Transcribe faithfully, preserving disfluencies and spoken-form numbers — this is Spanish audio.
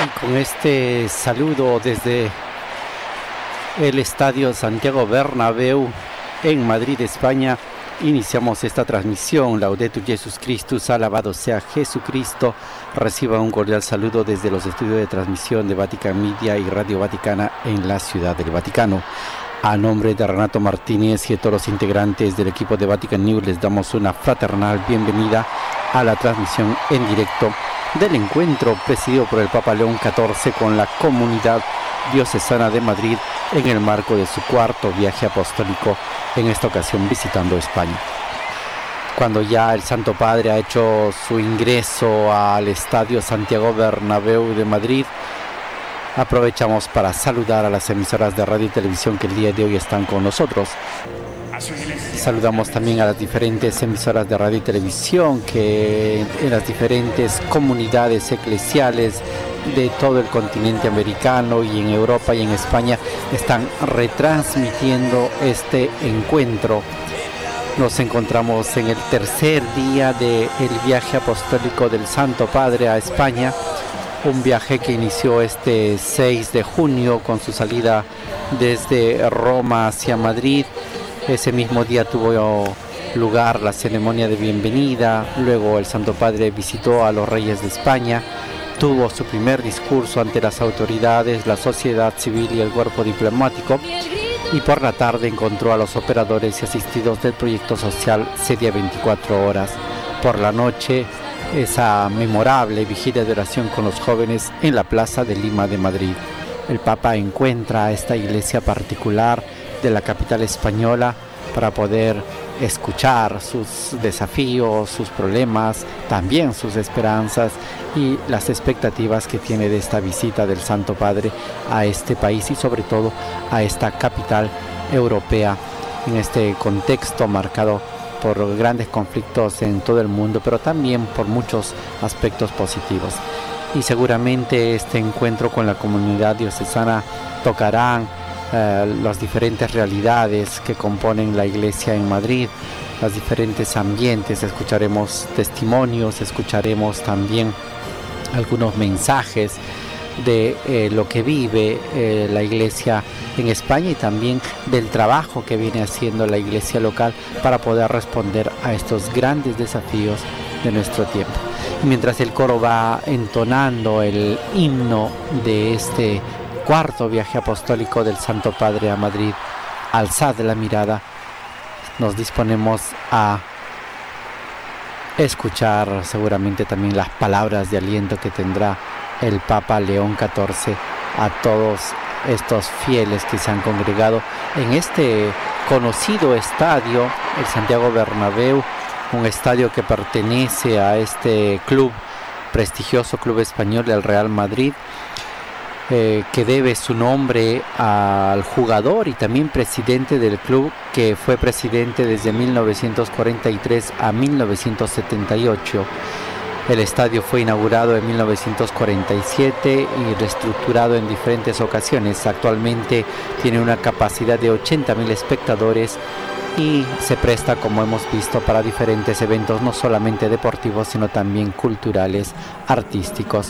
Y con este saludo desde el Estadio Santiago Bernabéu en Madrid, España, iniciamos esta transmisión. Laudetur Jesus Christus, alabado sea Jesucristo. Reciba un cordial saludo desde los estudios de transmisión de Vatican Media y Radio Vaticana en la Ciudad del Vaticano. A nombre de Renato Martínez y de todos los integrantes del equipo de Vatican News, les damos una fraternal bienvenida a la transmisión en directo del encuentro presidido por el Papa León catorce con la comunidad diocesana de Madrid en el marco de su cuarto viaje apostólico, en esta ocasión visitando España. Cuando ya el Santo Padre ha hecho su ingreso al Estadio Santiago Bernabéu de Madrid, aprovechamos para saludar a las emisoras de radio y televisión que el día de hoy están con nosotros. Saludamos también a las diferentes emisoras de radio y televisión que en las diferentes comunidades eclesiales de todo el continente americano y en Europa y en España están retransmitiendo este encuentro. Nos encontramos en el tercer día del viaje apostólico del Santo Padre a España, un viaje que inició este seis de junio con su salida desde Roma hacia Madrid. Ese mismo día tuvo lugar la ceremonia de bienvenida, luego el Santo Padre visitó a los reyes de España, tuvo su primer discurso ante las autoridades, la sociedad civil y el cuerpo diplomático, y por la tarde encontró a los operadores y asistidos del proyecto social C D A veinticuatro horas. Por la noche, esa memorable vigilia de oración con los jóvenes en la Plaza de Lima de Madrid. El Papa encuentra a esta iglesia particular de la capital española para poder escuchar sus desafíos, sus problemas, también sus esperanzas y las expectativas que tiene de esta visita del Santo Padre a este país y sobre todo a esta capital europea en este contexto marcado por grandes conflictos en todo el mundo, pero también por muchos aspectos positivos. Y seguramente este encuentro con la comunidad diocesana tocarán eh, las diferentes realidades que componen la iglesia en Madrid, los diferentes ambientes. Escucharemos testimonios, escucharemos también algunos mensajes de eh, lo que vive eh, la iglesia en España y también del trabajo que viene haciendo la iglesia local para poder responder a estos grandes desafíos de nuestro tiempo. Y mientras el coro va entonando el himno de este cuarto viaje apostólico del Santo Padre a Madrid, alzad la mirada, nos disponemos a escuchar seguramente también las palabras de aliento que tendrá el Papa León catorce a todos estos fieles que se han congregado en este conocido estadio, el Santiago Bernabéu, un estadio que pertenece a este club, prestigioso club español del Real Madrid, eh, que debe su nombre al jugador y también presidente del club, que fue presidente desde mil novecientos cuarenta y tres a mil novecientos setenta y ocho. El estadio fue inaugurado en mil novecientos cuarenta y siete y reestructurado en diferentes ocasiones. Actualmente tiene una capacidad de ochenta mil espectadores y se presta, como hemos visto, para diferentes eventos, no solamente deportivos, sino también culturales, artísticos